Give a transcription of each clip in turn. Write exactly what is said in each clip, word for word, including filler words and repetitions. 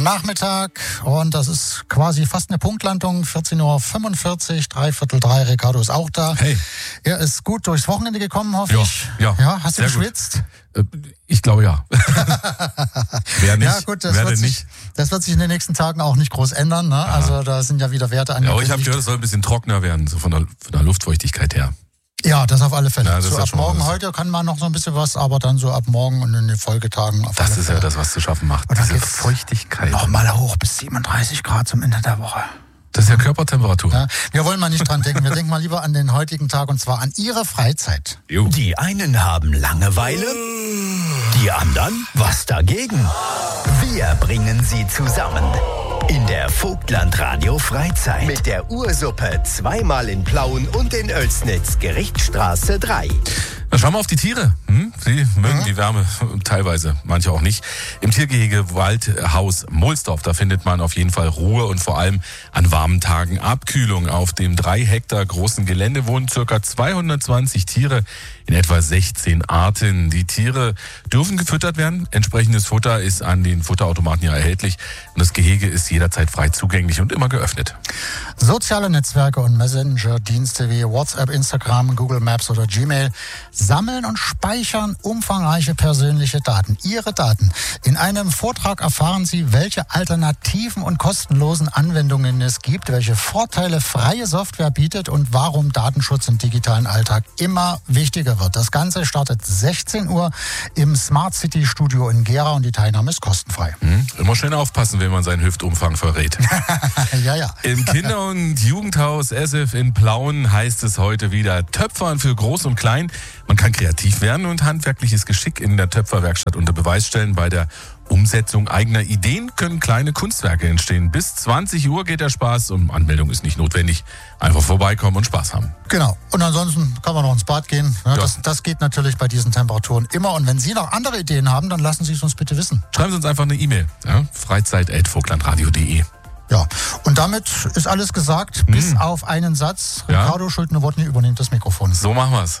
Nachmittag und das ist quasi fast eine Punktlandung. vierzehn Uhr fünfundvierzig, drei Viertel drei. Ricardo ist auch da. Hey. Er ist gut durchs Wochenende gekommen, hoffe Ja, ich. ja. Ja, hast du Sehr geschwitzt? Gut. Ich glaube ja. Wer nicht, Ja gut, das wer wird, denn sich, nicht? das wird sich in den nächsten Tagen auch nicht groß ändern. Ne? Also da sind ja wieder Werte Ja, angekündigt. aber ich habe gehört, es soll ein bisschen trockener werden, so von der, von der Luftfeuchtigkeit her. Ja, das auf alle Fälle. Ja, das ist so ja ab schon mal morgen was. heute kann man noch so ein bisschen was, aber dann so ab morgen und in den Folgetagen auf Das alle ist Fälle. ja das, was zu schaffen macht. Und dann Diese geht's Feuchtigkeit. Nochmal hoch bis siebenunddreißig Grad zum Ende der Woche. Das ist ja Körpertemperatur. Ja, wir wollen mal nicht dran denken. Wir denken mal lieber an den heutigen Tag und zwar an Ihre Freizeit. Jo. Die einen haben Langeweile, die anderen was dagegen. Wir bringen sie zusammen in der Vogtland-Radio Freizeit mit der Ursuppe zweimal in Plauen und in Oelsnitz, Gerichtsstraße drei. Na, schauen wir auf die Tiere. Hm? Sie mögen mhm. die Wärme, teilweise, manche auch nicht. Im Tiergehege Waldhaus Mohlsdorf, da findet man auf jeden Fall Ruhe und vor allem an warmen Tagen Abkühlung. Auf dem drei Hektar großen Gelände wohnen ca. zweihundertzwanzig Tiere in etwa sechzehn Arten. Die Tiere dürfen gefüttert werden. Entsprechendes Futter ist an den Futterautomaten ja erhältlich. Und das Gehege ist jederzeit frei zugänglich und immer geöffnet. Soziale Netzwerke und Messenger-Dienste wie WhatsApp, Instagram, Google Maps oder Gmail sammeln und speichern umfangreiche persönliche Daten, Ihre Daten. In einem Vortrag erfahren Sie, welche alternativen und kostenlosen Anwendungen es gibt, welche Vorteile freie Software bietet und warum Datenschutz im digitalen Alltag immer wichtiger wird. Das Ganze startet sechzehn Uhr im Smart City Studio in Gera und die Teilnahme ist kostenfrei. Hm? Immer schön aufpassen, wenn man seinen Hüftumfang verrät. ja, ja. Im Kinder- und Jugendhaus S F in Plauen heißt es heute wieder Töpfern für Groß und Klein. Man kann kreativ werden und handwerkliches Geschick in der Töpferwerkstatt unter Beweis stellen. Bei der Umsetzung eigener Ideen können kleine Kunstwerke entstehen. Bis zwanzig Uhr geht der Spaß und Anmeldung ist nicht notwendig. Einfach vorbeikommen und Spaß haben. Genau. Und ansonsten kann man noch ins Bad gehen. Ja, Ja. das, das geht natürlich bei diesen Temperaturen immer. Und wenn Sie noch andere Ideen haben, dann lassen Sie es uns bitte wissen. Schreiben Sie uns einfach eine E-Mail. Ja? freizeit at vogtlandradio punkt de. Ja, und damit ist alles gesagt, bis auf einen Satz. Ja. Ricardo Schulte-Nowotny übernimmt das Mikrofon. So machen wir's.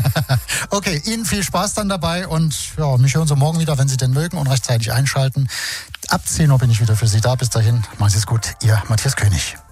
Okay, Ihnen viel Spaß dann dabei und ja, mich hören Sie morgen wieder, wenn Sie denn mögen und rechtzeitig einschalten. Ab zehn Uhr bin ich wieder für Sie da. Bis dahin, machen Sie es gut. Ihr Matthias König.